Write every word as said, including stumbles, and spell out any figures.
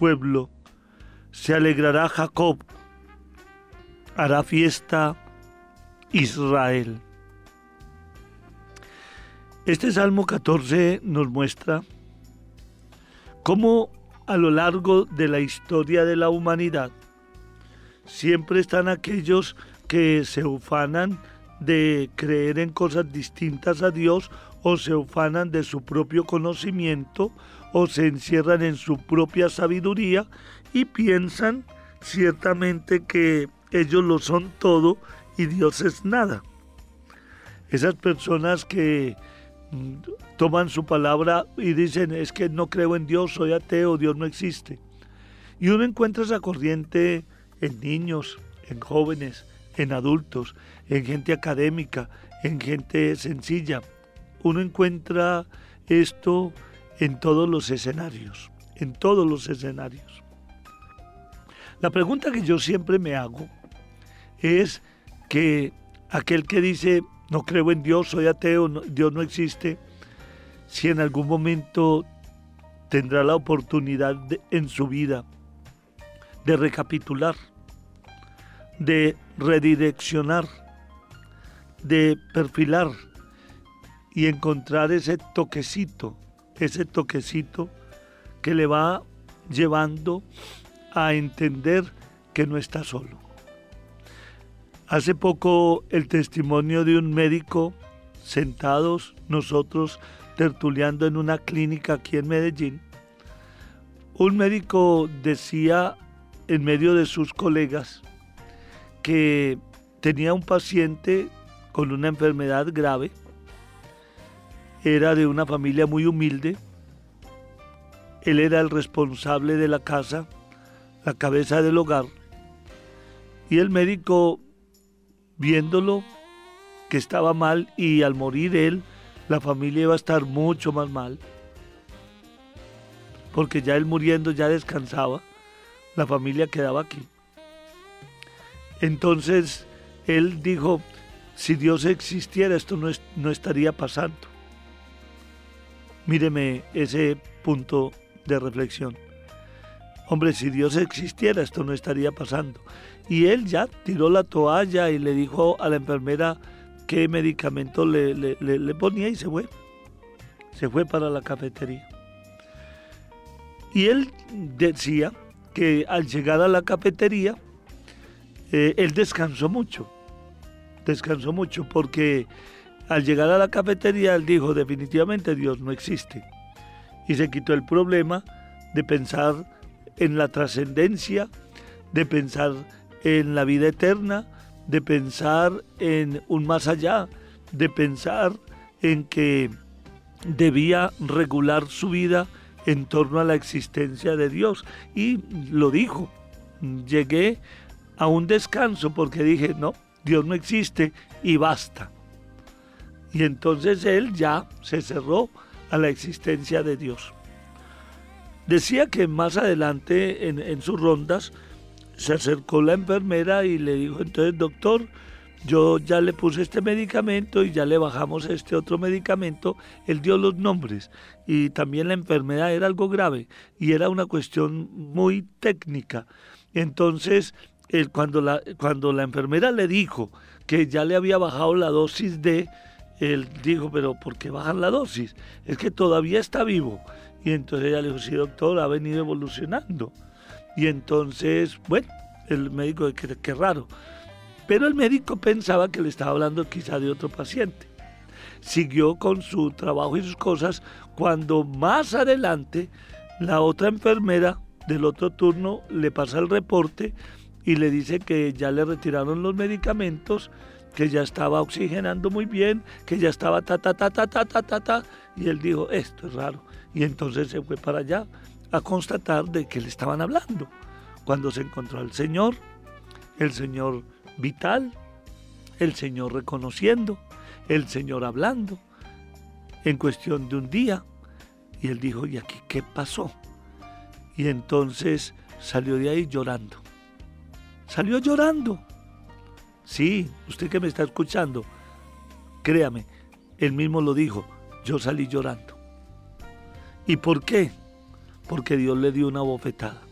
pueblo. Se alegrará Jacob, hará fiesta Israel. Este Salmo catorce nos muestra cómo a lo largo de la historia de la humanidad siempre están aquellos que se ufanan de creer en cosas distintas a Dios, o se ufanan de su propio conocimiento, o se encierran en su propia sabiduría y piensan ciertamente que ellos lo son todo y Dios es nada. Esas personas que mm, toman su palabra y dicen: es que no creo en Dios, soy ateo, Dios no existe. Y uno encuentra esa corriente en niños, en jóvenes, en adultos, en gente académica, en gente sencilla. Uno encuentra esto en todos los escenarios, en todos los escenarios. La pregunta que yo siempre me hago es que aquel que dice: no creo en Dios, soy ateo, no, Dios no existe, si en algún momento tendrá la oportunidad de, en su vida de recapitular, de redireccionar, de perfilar y encontrar ese toquecito, ese toquecito que le va llevando a entender que no está solo. Hace poco el testimonio de un médico, sentados nosotros tertuleando en una clínica aquí en Medellín, un médico decía en medio de sus colegas que tenía un paciente con una enfermedad grave, era de una familia muy humilde, él era el responsable de la casa, la cabeza del hogar, y el médico, viéndolo que estaba mal y al morir él, la familia iba a estar mucho más mal, porque ya él muriendo ya descansaba, la familia quedaba aquí. Entonces él dijo: si Dios existiera, esto no, es, no estaría pasando. Míreme ese punto de reflexión. Hombre, si Dios existiera, esto no estaría pasando. Y él ya tiró la toalla y le dijo a la enfermera qué medicamento le, le, le, le ponía y se fue. Se fue para la cafetería. Y él decía que al llegar a la cafetería, eh, él descansó mucho. Descansó mucho porque al llegar a la cafetería él dijo: definitivamente Dios no existe. Y se quitó el problema de pensar en la trascendencia, de pensar en la vida eterna, de pensar en un más allá, de pensar en que debía regular su vida en torno a la existencia de Dios. Y lo dijo: llegué a un descanso porque dije: no, Dios no existe y basta. Y entonces él ya se cerró a la existencia de Dios. Decía que más adelante en, en sus rondas se acercó la enfermera y le dijo: entonces, doctor, yo ya le puse este medicamento y ya le bajamos este otro medicamento. Él dio los nombres y también la enfermedad era algo grave y era una cuestión muy técnica. Entonces, él, cuando, la, cuando la enfermera le dijo que ya le había bajado la dosis de, él dijo: pero ¿por qué bajan la dosis? Es que todavía está vivo. Y entonces ella le dijo: sí, doctor, ha venido evolucionando. Y entonces, bueno, el médico dijo: qué, qué raro. Pero el médico pensaba que le estaba hablando quizá de otro paciente. Siguió con su trabajo y sus cosas, cuando más adelante la otra enfermera del otro turno le pasa el reporte y le dice que ya le retiraron los medicamentos, que ya estaba oxigenando muy bien, que ya estaba ta, ta, ta, ta, ta, ta, ta, ta. Y él dijo: esto es raro. Y entonces se fue para allá a constatar de que le estaban hablando. Cuando se encontró al Señor, el Señor vital, el Señor reconociendo, el Señor hablando, en cuestión de un día. Y él dijo: ¿y aquí qué pasó? Y entonces salió de ahí llorando. Salió llorando. Sí, usted que me está escuchando, créame, él mismo lo dijo: yo salí llorando. ¿Y por qué? Porque Dios le dio una bofetada.